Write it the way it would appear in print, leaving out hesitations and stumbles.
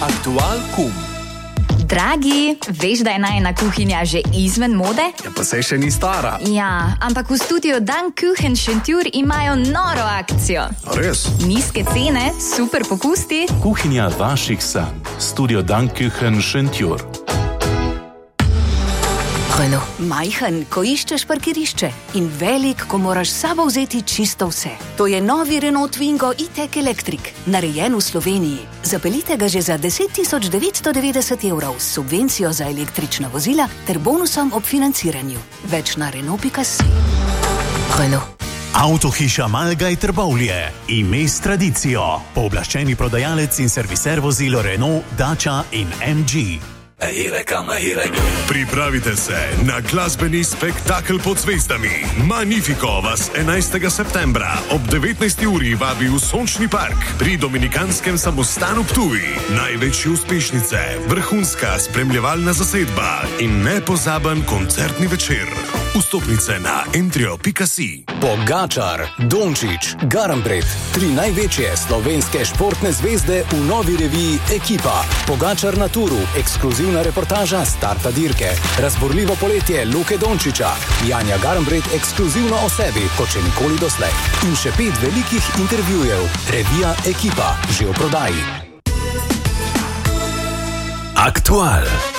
Aktual kum. Dragi, veš, da je najina kuhinja že izven mode? Ja, pa se še ni stara. Ja, ampak v studiu Dan Kuchen Šentjur imajo noro akcijo. A res? Nizke cene, super popusti. Kuhinja vaših sanj. Studio Dan Kuchen Šentjur. Majhen, ko iščeš parkirišče, in velik, ko moraš s sabo vzeti čisto vse. To je novi Renault Twingo E-Tech Electric, narejen v Sloveniji. Zapeljite ga že za 10.990 € s subvencijo za električna vozila ter bonusom ob financiranju. Več na Renault.si. Avtohiša Malgaj Trbovlje. Ime s tradicijo. Pooblaščeni prodajalec in serviser vozil Renault, Dacia in MG. Pripravite se na glasbeni spektakel pod zvezdami. Magnifico vas 11. septembra ob 19. uri vabi v Sončni park pri Dominikanskem samostanu Ptuj. Največje uspešnice, vrhunska spremljevalna zasedba in nepozaben koncertni večer. Vstopnice na entrio.si. Pogačar, Dončić, Garambret, 3 največje slovenske športne zvezde v novi reviji Ekipa. Pogačar na turu, ekskluzivna reportaža starta dirke, razborljivo poletje Luke Dončića, Janja Garambret ekskluzivno o sebi, kot še nikoli doslej. In še 5 velikih intervjujev. Revija Ekipa, že v prodaji. Aktual.